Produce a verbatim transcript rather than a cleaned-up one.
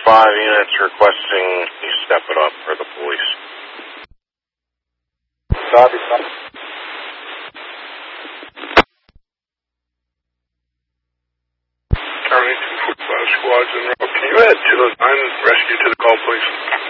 five units requesting you step it up for the police. Copy, copy. Army two forty-five squads en route. Can you add two oh nine rescue to the call, please?